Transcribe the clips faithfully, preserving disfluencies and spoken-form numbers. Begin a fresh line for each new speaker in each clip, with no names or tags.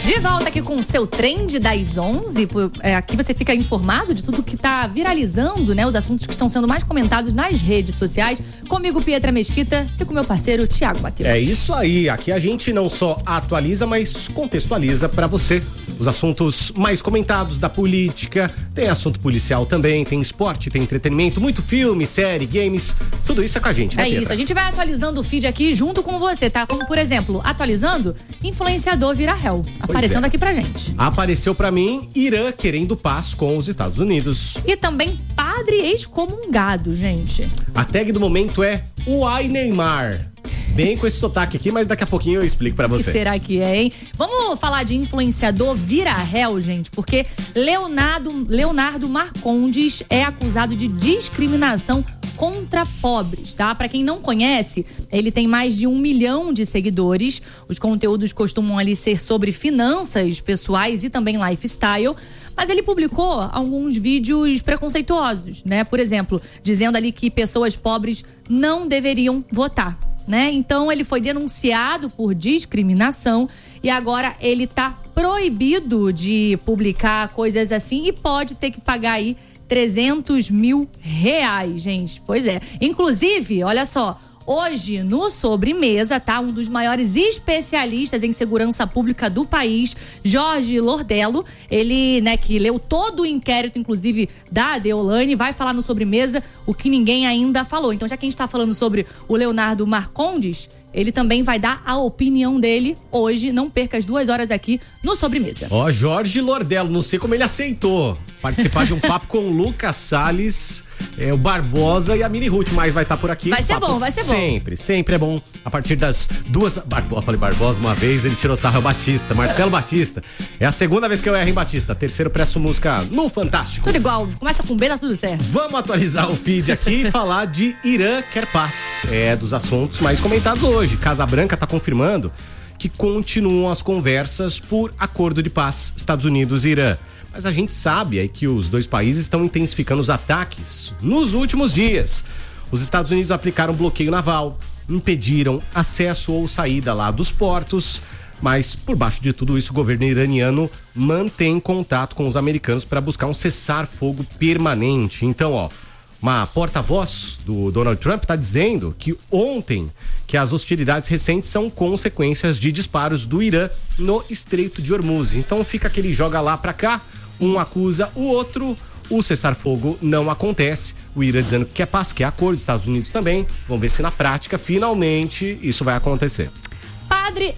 De volta aqui com o seu Trend das onze. É, aqui você fica informado de tudo que está viralizando, né? Os assuntos que estão sendo mais comentados nas redes sociais. Comigo, Pietra Mesquita, e com meu parceiro, Thiago Matheus.
É isso aí. Aqui a gente não só atualiza, mas contextualiza para você os assuntos mais comentados da política. Tem assunto policial também, tem esporte, tem entretenimento, muito filme, série, games. Tudo isso é com a gente, né,
É
Pietra?
isso. A gente vai atualizando o feed aqui junto com você, tá? Como, por exemplo, atualizando, influenciador vira réu. Aparecendo
é.
aqui pra gente.
Apareceu pra mim Irã querendo paz com os Estados Unidos.
E também padre excomungado, gente.
A tag do momento é Uai Neymar. Bem com esse sotaque aqui, mas daqui a pouquinho eu explico pra
O
você.
que será que é, hein? Vamos falar de influenciador vira réu, gente, porque Leonardo, Leonardo Marcondes é acusado de discriminação contra pobres, tá? Pra quem não conhece, ele tem mais de um milhão de seguidores. Os conteúdos costumam ali ser sobre finanças pessoais e também lifestyle. Mas ele publicou alguns vídeos preconceituosos, né? Por exemplo, dizendo ali que pessoas pobres não deveriam votar, né? Então ele foi denunciado por discriminação e agora ele tá proibido de publicar coisas assim e pode ter que pagar aí trezentos mil reais, gente. Pois é. Inclusive, olha só, hoje no Sobremesa, tá? Um dos maiores especialistas em segurança pública do país, Jorge Lordello, ele, né, que leu todo o inquérito, inclusive, da Deolane, vai falar no Sobremesa o que ninguém ainda falou. Então, já que a gente tá falando sobre o Leonardo Marcondes, ele também vai dar a opinião dele hoje. Não perca as duas horas aqui no Sobremesa.
Ó, Jorge Lordello, não sei como ele aceitou participar de um papo com o Lucas Salles, é, o Barbosa e a Mini Ruth, mas vai estar por aqui.
Vai ser
papo
bom, vai ser bom.
Sempre, sempre é bom. A partir das duas... Barbo... Eu falei Barbosa uma vez, ele tirou sarro, é o Batista, Marcelo Batista. É a segunda vez que eu erro em Batista. Terceiro, presto música no Fantástico.
Tudo igual, começa com B, tá tudo certo.
Vamos atualizar o feed aqui e falar de Irã quer paz. É dos assuntos mais comentados hoje. Casa Branca tá confirmando que continuam as conversas por acordo de paz Estados Unidos e Irã. Mas a gente sabe aí que os dois países estão intensificando os ataques nos últimos dias. Os Estados Unidos aplicaram bloqueio naval, impediram acesso ou saída lá dos portos, mas por baixo de tudo isso o governo iraniano mantém contato com os americanos para buscar um cessar-fogo permanente. Então, ó, uma porta-voz do Donald Trump está dizendo que ontem que as hostilidades recentes são consequências de disparos do Irã no Estreito de Hormuz. Então fica aquele joga lá pra cá, Sim. um acusa o outro, o cessar-fogo não acontece. O Irã dizendo que quer paz, quer acordo, Estados Unidos também. Vamos ver se na prática, finalmente, isso vai acontecer.
Padre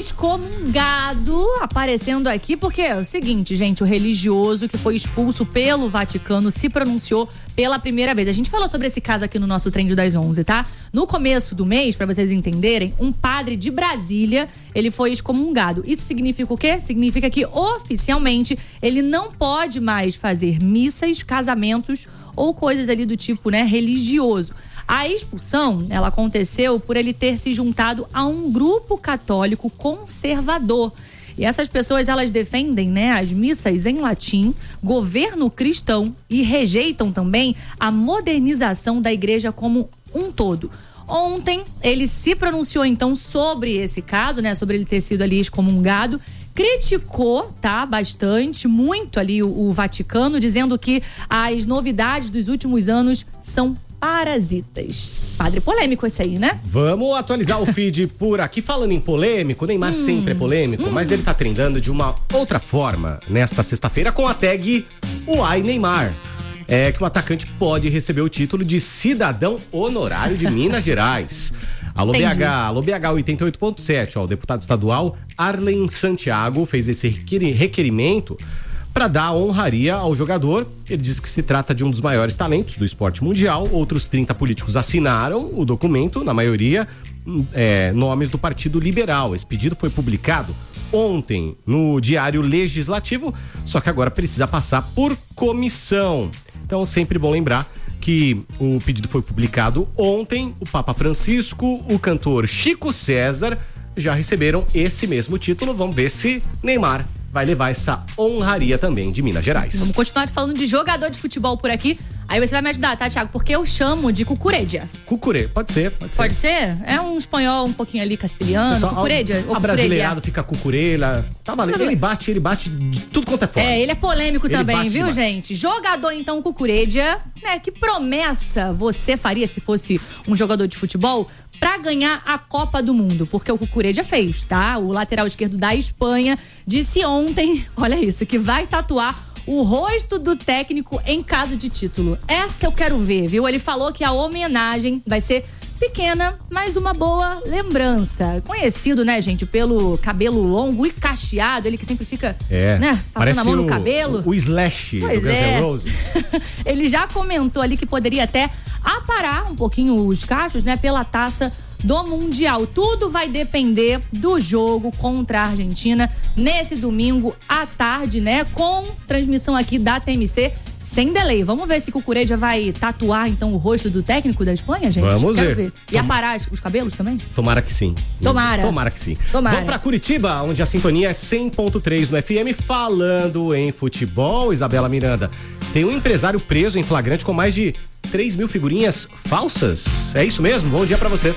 excomungado aparecendo aqui, porque é o seguinte, gente, o religioso que foi expulso pelo Vaticano se pronunciou pela primeira vez. A gente falou sobre esse caso aqui no nosso Trend das onze, tá? No começo do mês, pra vocês entenderem, um padre de Brasília, ele foi excomungado. Isso significa o quê? Significa que oficialmente ele não pode mais fazer missas, casamentos ou coisas ali do tipo, né, religioso. A expulsão, ela aconteceu por ele ter se juntado a um grupo católico conservador. E essas pessoas, elas defendem, né, as missas em latim, governo cristão e rejeitam também a modernização da igreja como um todo. Ontem, ele se pronunciou, então, sobre esse caso, né, sobre ele ter sido ali excomungado, criticou, tá, bastante, muito ali o, o Vaticano, dizendo que as novidades dos últimos anos são parasitas. Padre polêmico esse aí, né?
Vamos atualizar o feed por aqui. Falando em polêmico, o Neymar hum, sempre é polêmico, hum. mas ele tá trendando de uma outra forma nesta sexta-feira com a tag Uai Neymar. É que o atacante pode receber o título de cidadão honorário de Minas Gerais. Alô
Entendi.
B H, alô B H oitenta e oito ponto sete, ó, o deputado estadual Arlen Santiago fez esse requerimento para dar honraria ao jogador. Ele diz que se trata de um dos maiores talentos do esporte mundial. Outros trinta políticos assinaram o documento, na maioria é, nomes do Partido Liberal. Esse pedido foi publicado ontem no Diário Legislativo, só que agora precisa passar por comissão. Então, sempre bom lembrar que o pedido foi publicado ontem. O Papa Francisco, o cantor Chico César já receberam esse mesmo título. Vamos ver se Neymar vai levar essa honraria também de Minas Gerais.
Vamos continuar falando de jogador de futebol por aqui. Aí você vai me ajudar, tá, Thiago? Porque eu chamo de cucuredia.
Cucurê, pode ser, pode ser.
Pode ser? É um espanhol um pouquinho ali castelhano, Pessoal, cucuredia.
A brasileirado fica cucurela. Tá valendo. Ele bate, ele bate de tudo quanto é forma.
É, ele é polêmico ele também, viu,
demais.
gente? Jogador, então, cucuredia, né? Que promessa você faria se fosse um jogador de futebol pra ganhar a Copa do Mundo? Porque o Cucuredia fez, tá? O lateral esquerdo da Espanha disse ontem, olha isso, que vai tatuar o rosto do técnico em caso de título. Essa eu quero ver, viu? Ele falou que a homenagem vai ser pequena, mas uma boa lembrança. Conhecido, né, gente, pelo cabelo longo e cacheado, ele que sempre fica,
é,
né, passando a mão no cabelo.
O, o Slash
pois
do Guns
é.
N' Roses.
Ele já comentou ali que poderia até aparar um pouquinho os cachos, né, pela taça do Mundial. Tudo vai depender do jogo contra a Argentina nesse domingo à tarde, né? Com transmissão aqui da T M C sem delay. Vamos ver se Cucuredia vai tatuar então o rosto do técnico da Espanha, gente?
Vamos
Quero
ver.
ver. E aparar os cabelos também?
Tomara que sim.
Tomara.
Tomara que sim.
Tomara.
Vamos pra Curitiba, onde a sintonia é cem ponto três no F M. Falando em futebol, Isabela Miranda, tem um empresário preso em flagrante com mais de três mil figurinhas falsas. É isso mesmo? Bom dia pra você.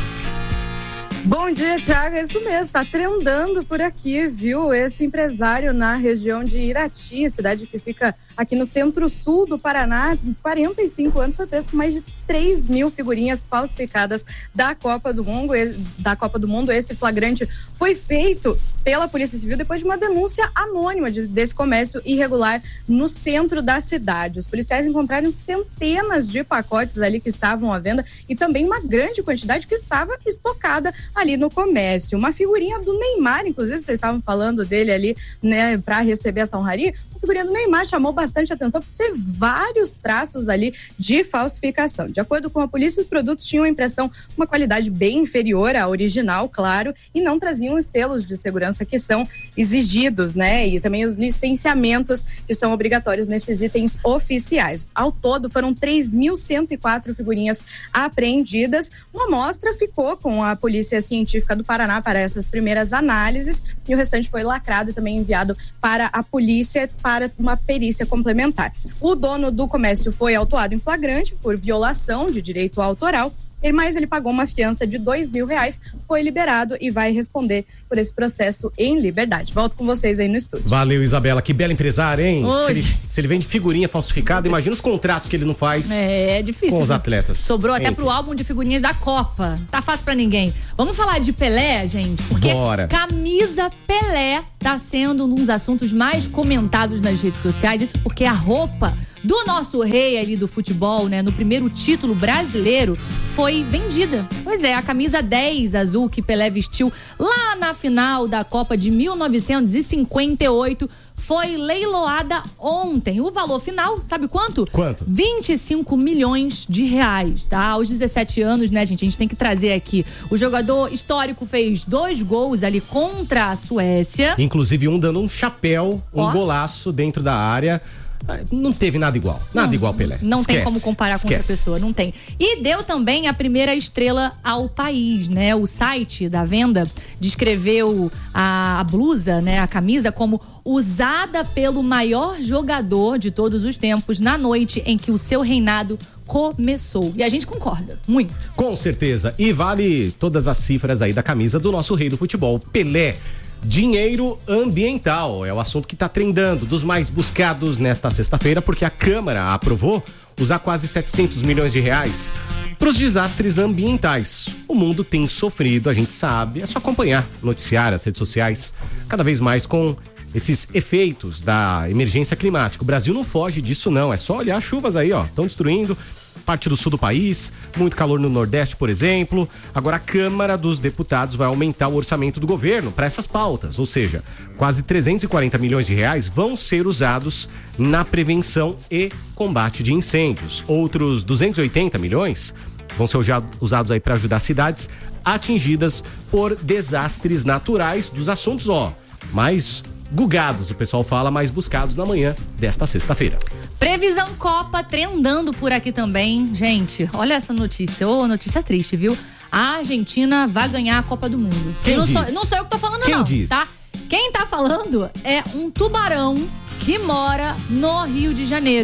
Bom dia, Thiago. É isso mesmo, tá trendando por aqui, viu? Esse empresário na região de Irati, cidade que fica aqui no centro-sul do Paraná, quarenta e cinco anos, foi preso com mais de três mil figurinhas falsificadas da Copa do Mundo. Da Copa do Mundo. Esse flagrante foi feito pela Polícia Civil depois de uma denúncia anônima de, desse comércio irregular no centro da cidade. Os policiais encontraram centenas de pacotes ali que estavam à venda e também uma grande quantidade que estava estocada ali no comércio. Uma figurinha do Neymar, inclusive, vocês estavam falando dele ali, né, para receber essa honraria. A figurinha do Neymar chamou bastante atenção por ter vários traços ali de falsificação. De acordo com a polícia, os produtos tinham impressão uma qualidade bem inferior à original, claro, e não traziam os selos de segurança que são exigidos, né? E também os licenciamentos que são obrigatórios nesses itens oficiais. Ao todo, foram três mil cento e quatro figurinhas apreendidas. Uma amostra ficou com a Polícia Científica do Paraná para essas primeiras análises e o restante foi lacrado e também enviado para a polícia para uma perícia complementar. O dono do comércio foi autuado em flagrante por violação de direito autoral, mas ele pagou uma fiança de dois mil reais, foi liberado e vai responder por esse processo em liberdade. Volto com vocês aí no estúdio.
Valeu, Isabela. Que bela empresária, hein? Se ele,
Hoje.
se ele vende figurinha falsificada, imagina os contratos que ele não faz
É, é difícil.
com os atletas.
Sobrou até
Enfim.
pro álbum de figurinhas da Copa. Tá fácil pra ninguém. Vamos falar de Pelé, gente? Porque
Bora.
camisa Pelé tá sendo um dos assuntos mais comentados nas redes sociais. Isso porque a roupa do nosso rei ali do futebol, né, no primeiro título brasileiro, foi vendida. Pois é, a camisa dez azul que Pelé vestiu lá na final da Copa de mil novecentos e cinquenta e oito foi leiloada ontem. O valor final, sabe quanto?
Quanto?
vinte e cinco milhões de reais, tá? Aos dezessete anos, né, gente? A gente tem que trazer aqui. O jogador histórico fez dois gols ali contra a Suécia.
Inclusive um dando um chapéu, um
Ó.
golaço dentro da área. Não teve nada igual. Nada
Não,
igual Pelé.
Não
Esquece.
tem como comparar com outra
Esquece.
pessoa, não tem. E deu também a primeira estrela ao país, né? O site da venda descreveu a, a blusa, né? A camisa como usada pelo maior jogador de todos os tempos na noite em que o seu reinado começou. E a gente concorda, muito.
Com certeza. E vale todas as cifras aí da camisa do nosso rei do futebol, Pelé. Dinheiro ambiental é o assunto que está trendando, dos mais buscados nesta sexta-feira, porque a Câmara aprovou usar quase setecentos milhões de reais para os desastres ambientais. O mundo tem sofrido, a gente sabe, é só acompanhar o noticiário, as redes sociais, cada vez mais com esses efeitos da emergência climática. O Brasil não foge disso não, é só olhar as chuvas aí, ó, estão destruindo parte do sul do país, muito calor no Nordeste, por exemplo. Agora a Câmara dos Deputados vai aumentar o orçamento do governo para essas pautas, ou seja, quase trezentos e quarenta milhões de reais vão ser usados na prevenção e combate de incêndios. Outros duzentos e oitenta milhões vão ser usados aí para ajudar cidades atingidas por desastres naturais, dos assuntos, ó, mais gugados, o pessoal fala, mais buscados na manhã desta sexta-feira.
Previsão Copa trendando por aqui também. Gente, olha essa notícia. Ô, notícia triste, viu? A Argentina vai ganhar a Copa do Mundo.
Quem
E não,
diz?
sou, não sou eu que tô falando,
Quem
não,
diz?
tá? Quem tá falando é um tubarão que mora no Rio de Janeiro.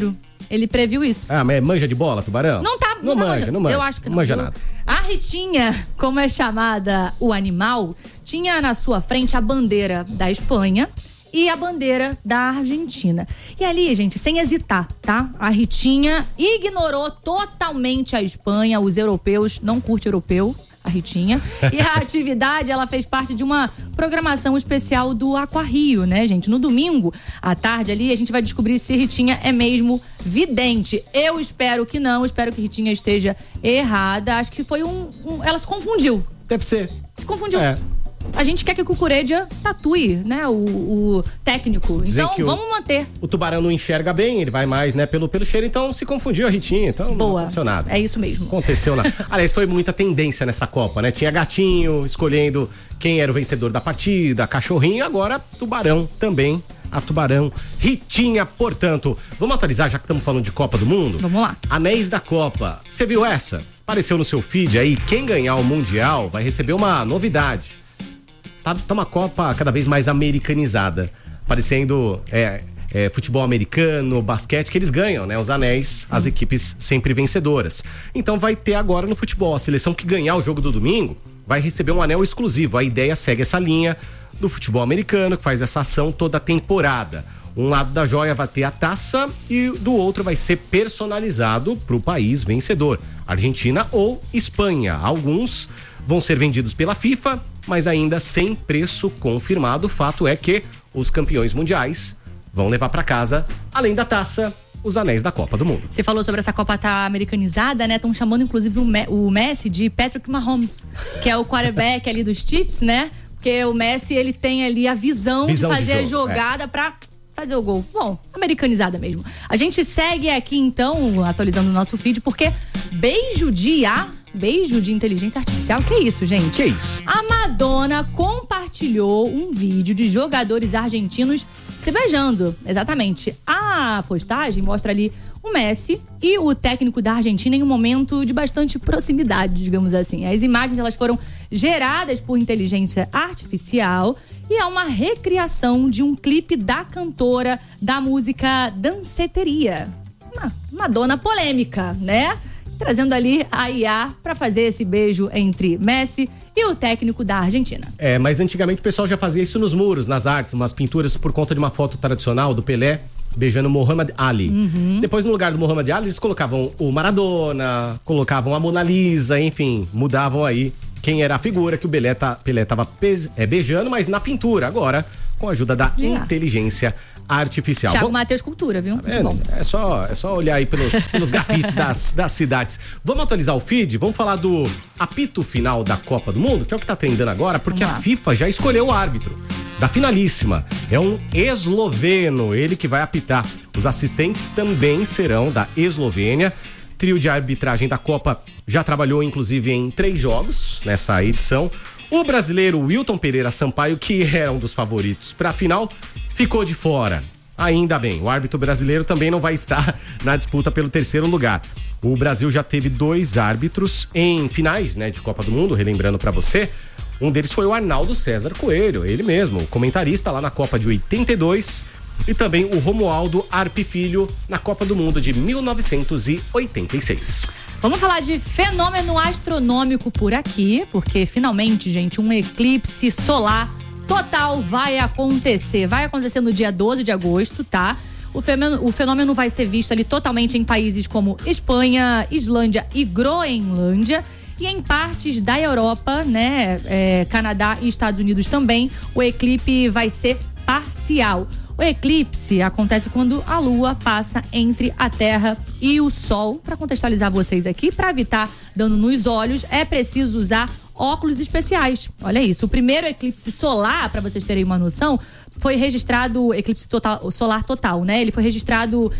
ele previu isso.
Ah, mas manja de bola, tubarão?
Não tá.
Não, não manja, manja, não manja.
Eu acho que não.
Manja nada.
A Ritinha, como é chamada o animal, tinha na sua frente a bandeira da Espanha e a bandeira da Argentina. E ali, gente, sem hesitar, tá? A Ritinha ignorou totalmente a Espanha, os europeus, não curte europeu, a Ritinha. E a atividade, ela fez parte de uma programação especial do Aquarrio, né, gente? No domingo, à tarde ali, a gente vai descobrir se Ritinha é mesmo vidente. Eu espero que não, espero que Ritinha esteja errada. Acho que foi um... um ela se confundiu.
Deve ser.
Se confundiu.
É.
A gente quer que o Cucuredia tatue, né, o, o técnico.
Dizem
então,
que
vamos
o,
manter.
O tubarão não enxerga bem, ele vai mais, né, pelo, pelo cheiro, então se confundiu a Ritinha, então
Boa.
Não aconteceu nada.
É isso mesmo.
Aconteceu nada. Aliás, foi muita tendência nessa Copa, né? Tinha gatinho escolhendo quem era o vencedor da partida, cachorrinho, agora tubarão também. A tubarão Ritinha, portanto. Vamos atualizar, já que estamos falando de Copa do Mundo?
Vamos lá.
Anéis da Copa. Você viu essa? Apareceu no seu feed aí. Quem ganhar o Mundial vai receber uma novidade. Tá, tá uma Copa cada vez mais americanizada. Parecendo é, é, futebol americano, basquete, que eles ganham, né? Os anéis, sim, as equipes sempre vencedoras. Então vai ter agora no futebol. A seleção que ganhar o jogo do domingo vai receber um anel exclusivo. A ideia segue essa linha do futebol americano, que faz essa ação toda a temporada. Um lado da joia vai ter a taça e do outro vai ser personalizado para o país vencedor, Argentina ou Espanha. Alguns vão ser vendidos pela FIFA, mas ainda sem preço confirmado. O fato é que os campeões mundiais vão levar para casa, além da taça, os anéis da Copa do Mundo.
Você falou sobre essa Copa tá americanizada, né? Estão chamando inclusive o, Me- o Messi de Patrick Mahomes, que é o quarterback ali dos Chiefs, né? Porque o Messi, ele tem ali a visão, visão de fazer de jogo, a jogada é. pra fazer o gol. Bom, americanizada mesmo. A gente segue aqui então, atualizando o nosso feed, porque beijo de I A, beijo de inteligência artificial, que é isso, gente?
Que isso?
A Madonna compartilhou um vídeo de jogadores argentinos se beijando. Exatamente. A postagem mostra ali o Messi e o técnico da Argentina em um momento de bastante proximidade, digamos assim. As imagens, elas foram geradas por inteligência artificial e é uma recriação de um clipe da cantora da música Danceteria. Uma Madonna polêmica, né? Trazendo ali a I A para fazer esse beijo entre Messi e o técnico da Argentina.
É, mas antigamente o pessoal já fazia isso nos muros, nas artes, umas pinturas por conta de uma foto tradicional do Pelé beijando Muhammad Ali. Uhum. Depois, no lugar do Muhammad Ali, eles colocavam o Maradona, colocavam a Mona Lisa, enfim, mudavam aí quem era a figura que o Pelé, tá, Pelé tava pes, é, beijando, mas na pintura. Agora, com a ajuda da é. inteligência artificial.
Thiago Matheus Cultura, viu?
É, bom. é, só, é só olhar aí pelos, pelos grafites das, das cidades. Vamos atualizar o feed? Vamos falar do apito final da Copa do Mundo, que é o que tá trendando agora, porque a FIFA já escolheu o árbitro da finalíssima. É um esloveno, ele que vai apitar. Os assistentes também serão da Eslovênia. Trio de arbitragem da Copa já trabalhou, inclusive, em três jogos nessa edição. O brasileiro Wilton Pereira Sampaio, que era um dos favoritos para a final, ficou de fora. Ainda bem, o árbitro brasileiro também não vai estar na disputa pelo terceiro lugar. O Brasil já teve dois árbitros em finais, né, de Copa do Mundo, relembrando para você. Um deles foi o Arnaldo César Coelho, ele mesmo, comentarista lá na Copa de oitenta e dois, e também o Romualdo Arpe Filho na Copa do Mundo de mil novecentos e oitenta e seis.
Vamos falar de fenômeno astronômico por aqui, porque finalmente, gente, um eclipse solar total vai acontecer. Vai acontecer no dia doze de agosto, tá? O fenômeno, o fenômeno vai ser visto ali totalmente em países como Espanha, Islândia e Groenlândia. E em partes da Europa, né, é, Canadá e Estados Unidos também, o eclipse vai ser parcial. O eclipse acontece quando a Lua passa entre a Terra e o Sol. Para contextualizar vocês aqui, para evitar dano nos olhos, é preciso usar óculos especiais. Olha isso, o primeiro eclipse solar, para vocês terem uma noção, foi registrado, eclipse total, solar total, né? Ele foi registrado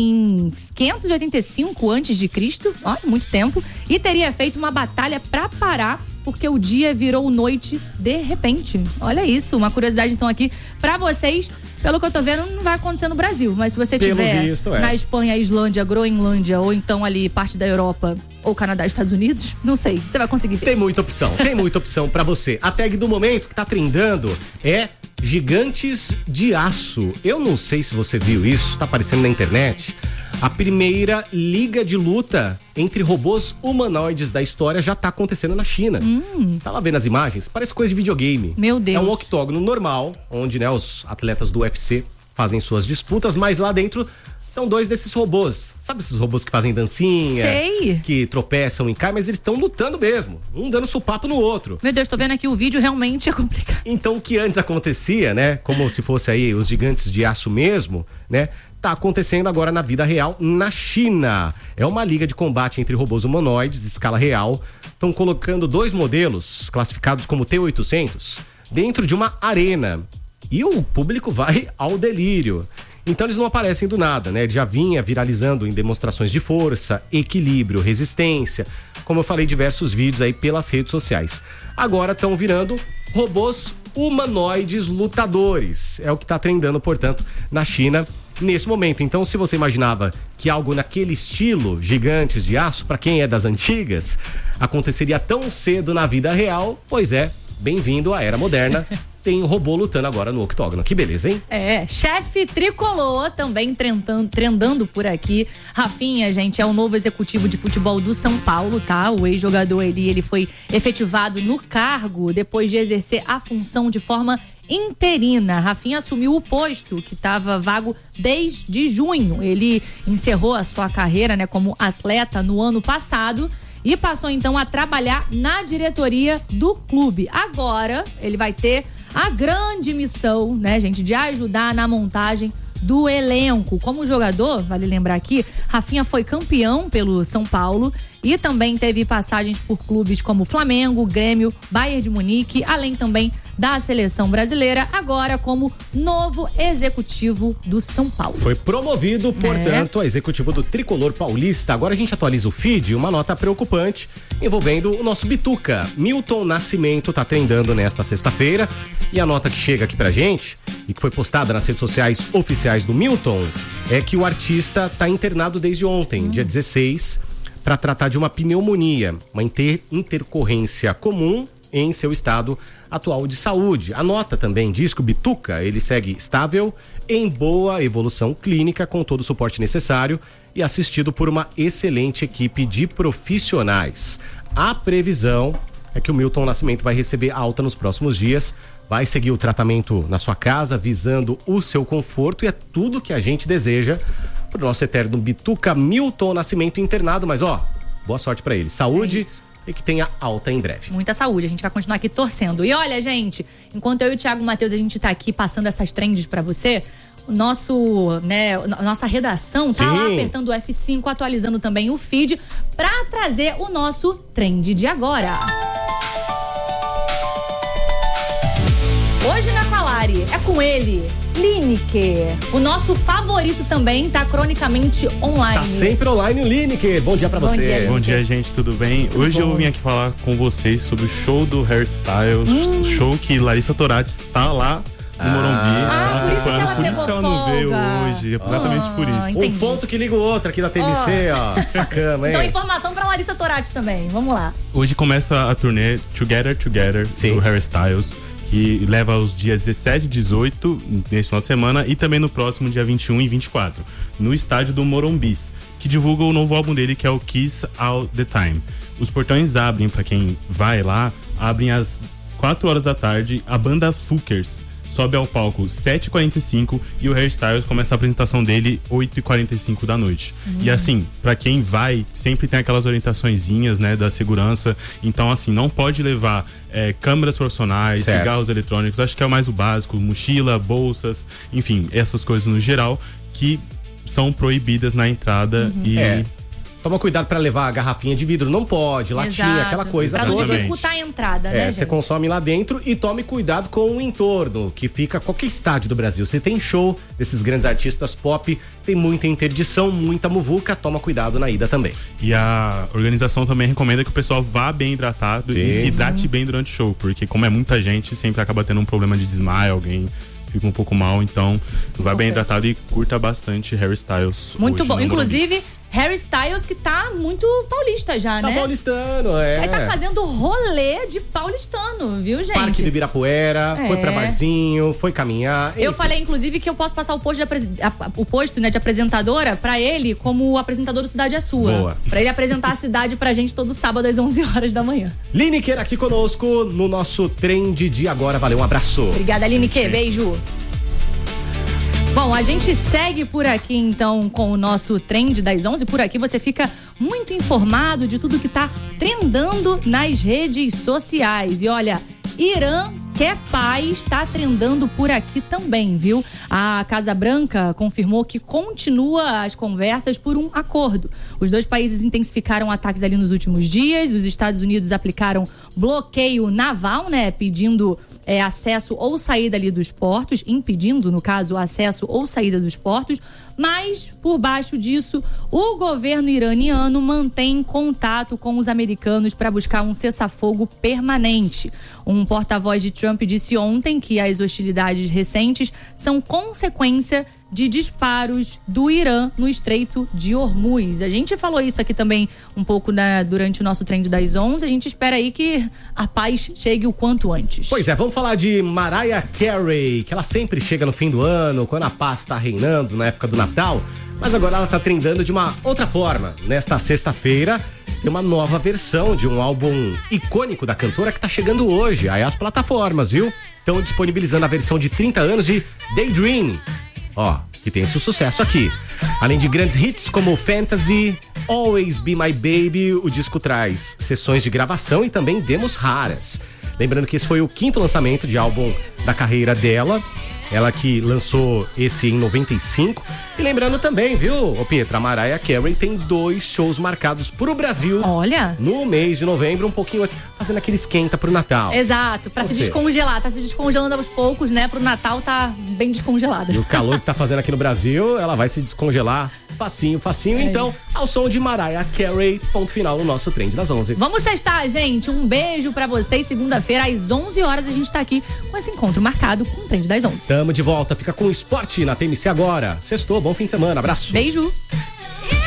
em quinhentos e oitenta e cinco antes de Cristo, olha, muito tempo, e teria feito uma batalha para parar, porque o dia virou noite de repente. Olha isso, uma curiosidade então aqui para vocês. Pelo que eu tô vendo, não vai acontecer no Brasil, mas se você tiver visto, é. na Espanha, Islândia, Groenlândia, ou então ali parte da Europa, ou Canadá, Estados Unidos, não sei, você vai conseguir ver.
Tem muita opção, tem muita opção pra você. A tag do momento que tá trendando é Gigantes de Aço. Eu não sei se você viu isso, tá aparecendo na internet. A primeira liga de luta entre robôs humanoides da história já tá acontecendo na China.
Hum.
Tá lá vendo as imagens? Parece coisa de videogame.
Meu Deus.
É um octógono normal, onde, né, os atletas do U F C fazem suas disputas, mas lá dentro estão dois desses robôs. Sabe esses robôs que fazem dancinha?
Sei.
Que tropeçam e caem, mas eles estão lutando mesmo. Um dando supapo no outro.
Meu Deus, tô vendo aqui o vídeo, realmente é complicado.
Então o que antes acontecia, né? Como se fosse aí os gigantes de aço mesmo, né? Tá acontecendo agora na vida real na China. É uma liga de combate entre robôs humanoides de escala real. Estão colocando dois modelos classificados como T oitocentos dentro de uma arena. E o público vai ao delírio. Então eles não aparecem do nada, né? Ele já vinha viralizando em demonstrações de força, equilíbrio, resistência. Como eu falei, diversos vídeos aí pelas redes sociais. Agora estão virando robôs humanoides lutadores. É o que está trendando, portanto, na China nesse momento. Então, se você imaginava que algo naquele estilo, gigantes de aço, para quem é das antigas, aconteceria tão cedo na vida real, pois é, bem-vindo à era moderna. Tem um robô lutando agora no octógono. Que beleza, hein?
É, chefe tricolor também trendando, trendando por aqui. Rafinha, gente, é o novo executivo de futebol do São Paulo, tá? O ex-jogador, ele, ele foi efetivado no cargo depois de exercer a função de forma interina. Rafinha assumiu o posto que estava vago desde junho. Ele encerrou a sua carreira, né, como atleta no ano passado e passou então a trabalhar na diretoria do clube. Agora ele vai ter a grande missão, né, gente, de ajudar na montagem do elenco. Como jogador, vale lembrar aqui, Rafinha foi campeão pelo São Paulo e também teve passagens por clubes como Flamengo, Grêmio, Bayern de Munique, além também da seleção brasileira, agora como novo executivo do São Paulo.
Foi promovido, portanto, é. a executivo do Tricolor Paulista. Agora a gente atualiza o feed, uma nota preocupante envolvendo o nosso Bituca. Milton Nascimento tá trendando nesta sexta-feira e a nota que chega aqui pra gente e que foi postada nas redes sociais oficiais do Milton é que o artista tá internado desde ontem, hum. dia dezesseis, para tratar de uma pneumonia, uma inter- intercorrência comum em seu estado atual de saúde. A nota também diz que o Bituca, ele segue estável, em boa evolução clínica, com todo o suporte necessário e assistido por uma excelente equipe de profissionais. A previsão é que o Milton Nascimento vai receber alta nos próximos dias, vai seguir o tratamento na sua casa, visando o seu conforto, e é tudo que a gente deseja pro nosso eterno Bituca Milton Nascimento internado, mas ó, boa sorte para ele. Saúde. É e que tenha alta em breve.
Muita saúde, a gente vai continuar aqui torcendo. E olha, gente, enquanto eu e o Thiago Matheus, a gente tá aqui passando essas trends pra você, o nosso, né, a nossa redação tá Sim. lá apertando o F cinco, atualizando também o feed pra trazer o nosso trend de agora. Hoje na Falari é com ele, Lineker. O nosso favorito também tá cronicamente online.
Tá sempre online o Lineker. Bom dia pra
Bom
você.
Dia,
Bom dia, gente, tudo bem? Tudo Hoje bom. Eu vim aqui falar com vocês sobre o show do Hairstyles, hum. show que Larissa Torati está lá no Morumbi.
Ah, por isso que ela
por
pegou
isso que ela não
folga.
veio hoje, exatamente
ah,
por isso.
Entendi.
Um ponto que liga o outro aqui da T V C, oh. ó. Sacama, hein?
Então, informação pra Larissa Torati também. Vamos lá.
Hoje começa a turnê Together Together Sim. do Hairstyles, que leva os dias dezessete e dezoito neste final de semana e também no próximo dia vinte e um e vinte e quatro, no estádio do Morumbi, que divulga o novo álbum dele, que é o Kiss All The Time. Os portões abrem, pra quem vai lá, abrem às quatro horas da tarde. A banda Fookers sobe ao palco sete e quarenta e cinco e o Hairstyles começa a apresentação dele oito e quarenta e cinco da noite. Uhum. E assim, pra quem vai, sempre tem aquelas orientaçõezinhas, né, da segurança. Então assim, não pode levar é, câmeras profissionais, certo. cigarros eletrônicos, acho que é o mais o básico, mochila, bolsas, enfim, essas coisas no geral que são proibidas na entrada. Uhum. E...
É. Toma cuidado pra levar a garrafinha de vidro, não pode, latinha, Exato. aquela coisa
pra
toda.
Pra não dificultar a entrada,
é,
né,
você
gente?
consome lá dentro e tome cuidado com o entorno, que fica qualquer estádio do Brasil. Você tem show desses grandes artistas pop, tem muita interdição, muita muvuca, toma cuidado na ida também.
E a organização também recomenda que o pessoal vá bem hidratado Sim. e se hidrate uhum. bem durante o show, porque como é muita gente, sempre acaba tendo um problema de desmaio, alguém fica um pouco mal, então vai bem hidratado e curta bastante Hairstyles.
Muito bom, inclusive...
Morumbi.
Harry Styles, que tá muito paulista já,
Tá
né?
paulistano, é.
Ele tá fazendo rolê de paulistano, viu, gente?
Parque do Ibirapuera,
É.
foi pra barzinho, foi caminhar.
Eu
enfim.
falei, inclusive, que eu posso passar o posto de, apres- a- o posto, né, de apresentadora pra ele como apresentador do Cidade é Sua.
Boa.
Pra ele apresentar a cidade pra gente todo sábado às onze horas da manhã.
Lineker aqui conosco no nosso Trend de agora. Valeu, um abraço.
Obrigada, Aline Q. Beijo. Bom, a gente segue por aqui então com o nosso Trend das onze. Por aqui você fica muito informado de tudo que tá trendando nas redes sociais. E olha, Irã quer paz, tá trendando por aqui também, viu? A Casa Branca confirmou que continua as conversas por um acordo. Os dois países intensificaram ataques ali nos últimos dias. Os Estados Unidos aplicaram bloqueio naval, né? Pedindo é, acesso ou saída ali dos portos, impedindo, no caso, o acesso ou saída dos portos. Mas, por baixo disso, o governo iraniano mantém contato com os americanos para buscar um cessar-fogo permanente. Um porta-voz de Trump disse ontem que as hostilidades recentes são consequência de disparos do Irã no Estreito de Hormuz. A gente falou isso aqui também um pouco na, durante o nosso Trend das onze. A gente espera aí que a paz chegue o quanto antes.
Pois é, vamos falar de Mariah Carey, que ela sempre chega no fim do ano, quando a paz tá reinando, na época do Natal. Mas agora ela tá trendando de uma outra forma. Nesta sexta-feira, tem uma nova versão de um álbum icônico da cantora que tá chegando hoje. Aí as plataformas, viu? Estão disponibilizando a versão de trinta anos de Daydream. Ó, que tem esse sucesso aqui. Além de grandes hits como Fantasy, Always Be My Baby, o disco traz sessões de gravação e também demos raras. Lembrando que esse foi o quinto lançamento de álbum da carreira dela. Ela que lançou esse em noventa e cinco. E lembrando também, viu, ô Pietra, a Mariah Carey tem dois shows marcados pro Brasil.
Olha.
No mês de novembro, um pouquinho antes, fazendo aquele esquenta pro Natal.
Exato, pra
Ou
se
seja,
descongelar. Tá se descongelando aos poucos, né? Pro Natal tá bem descongelada.
E o calor que tá fazendo aqui no Brasil, ela vai se descongelar facinho, facinho.
É.
Então, ao som de Mariah Carey, ponto final no nosso Trend das onze.
Vamos sextar, gente. Um beijo pra vocês. Segunda-feira, às onze horas, a gente tá aqui com esse encontro marcado com o Trend das onze.
Tamo de volta, fica com o esporte na T M C agora. Sextou, bom fim de semana, abraço.
Beijo.